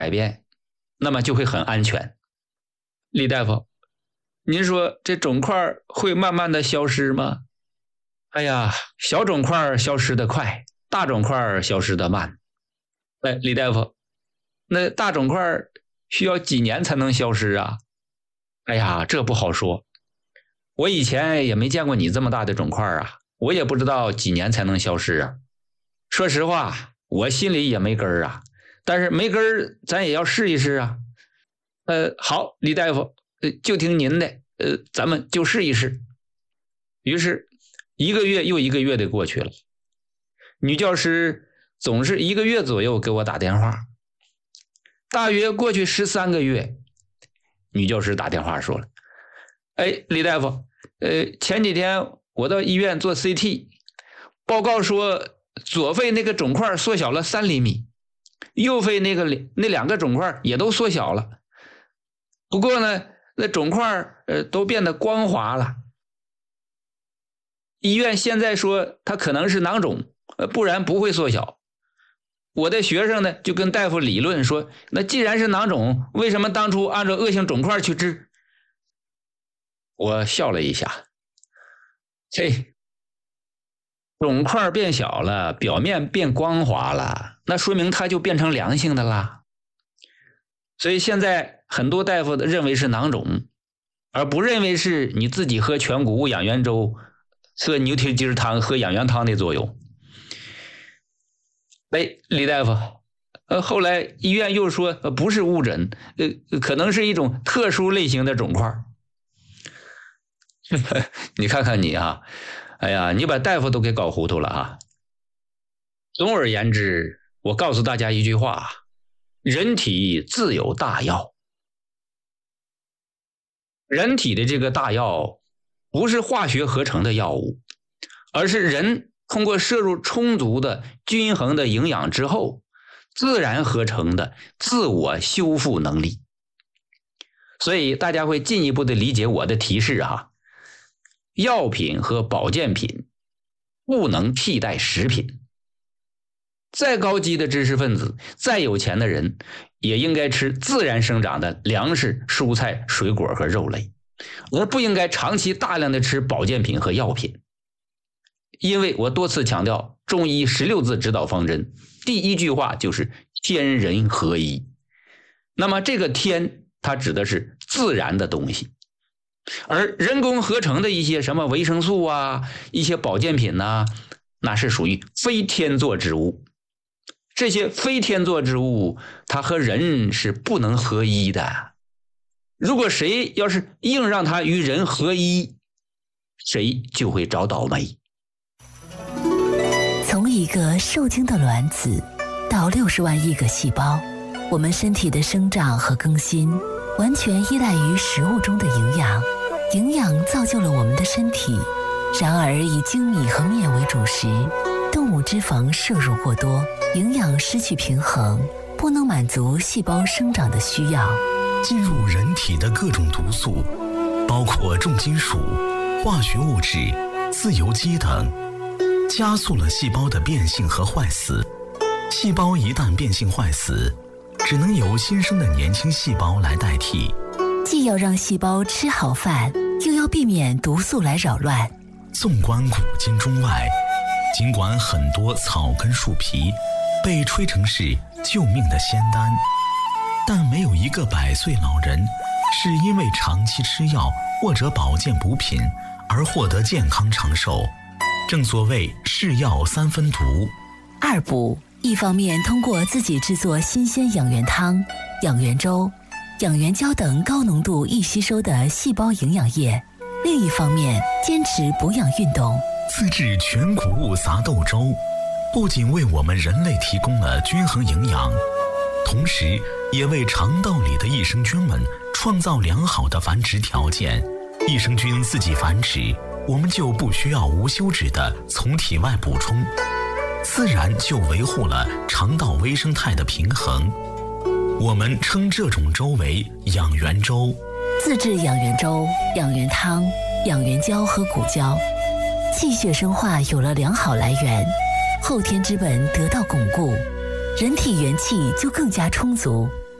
改变，那么就会很安全。李大夫，您说这肿块会慢慢的消失吗？哎呀，小肿块消失的快，大肿块消失的慢。李大夫，那大肿块需要几年才能消失啊？哎呀，这不好说。我以前也没见过你这么大的肿块啊，我也不知道几年才能消失啊。说实话，我心里也没根儿啊，但是没根儿咱也要试一试啊。好，李大夫，就听您的，咱们就试一试。于是1个月又1个月的过去了，女教师总是1个月左右给我打电话。大约过去13个月，女教师打电话说了，李大夫，前几天我到医院做 CT， 报告说左肺那个肿块缩小了3厘米，右肺那2个肿块也都缩小了，不过呢，那肿块都变得光滑了。医院现在说它可能是囊肿，不然不会缩小。我的学生呢就跟大夫理论说，那既然是囊肿，为什么当初按照恶性肿块去治？我笑了一下，肿块变小了，表面变光滑了，那说明它就变成良性的啦。所以现在很多大夫认为是囊肿，而不认为是你自己喝全谷物养元粥、喝牛蹄筋汤、喝养元汤的作用。李大夫，后来医院又说不是误诊，可能是一种特殊类型的肿块。你看看你啊，哎呀，你把大夫都给搞糊涂了啊。总而言之，我告诉大家一句话，人体自有大药。人体的这个大药不是化学合成的药物，而是人通过摄入充足的均衡的营养之后自然合成的自我修复能力。所以大家会进一步的理解我的提示啊，药品和保健品不能替代食品。再高级的知识分子，再有钱的人，也应该吃自然生长的粮食、蔬菜、水果和肉类，而不应该长期大量的吃保健品和药品。因为我多次强调中医16字指导方针，第1句话就是天人合一。那么这个天，它指的是自然的东西，而人工合成的一些什么维生素啊，一些保健品啊，那是属于非天作之物。这些非天作之物，它和人是不能合一的。如果谁要是硬让它与人合一，谁就会找倒霉。 从一个受精的卵子到60万亿个细胞，我们身体的生长和更新完全依赖于食物中的营养。营养造就了我们的身体，然而以精米和面为主食，动物脂肪摄入过多，营养失去平衡，不能满足细胞生长的需要。 进入人体的各种毒素，包括重金属、化学物质、自由基等，加速了细胞的变性和坏死。细胞一旦变性坏死，只能由新生的年轻细胞来代替。 既要让细胞吃好饭，又要避免毒素来扰乱。 纵观古今中外，尽管很多草根树皮被吹成是救命的仙丹，但没有一个100岁老人是因为长期吃药或者保健补品而获得健康长寿。正所谓是药3分毒。 二补，一方面通过自己制作新鲜养元汤、养元粥、养元胶等高浓度易吸收的细胞营养液，另一方面坚持补养运动。 自制全谷物杂豆粥，不仅为我们人类提供了均衡营养，同时也为肠道里的益生菌们创造良好的繁殖条件。益生菌自己繁殖，我们就不需要无休止的从体外补充，自然就维护了肠道微生态的平衡。我们称这种粥为养元粥。 自制养元粥、养元汤、养元胶和骨胶，气血生化有了良好来源，后天之本得到巩固，人体元气就更加充足。